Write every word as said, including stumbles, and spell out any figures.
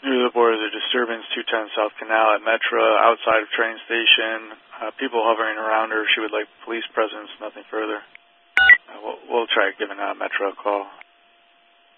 Near the board is a disturbance, two ten South Canal at Metra, outside of train station. Uh, people hovering around her. She would like police presence, nothing further. Uh, we'll, we'll try giving uh, Metra a call.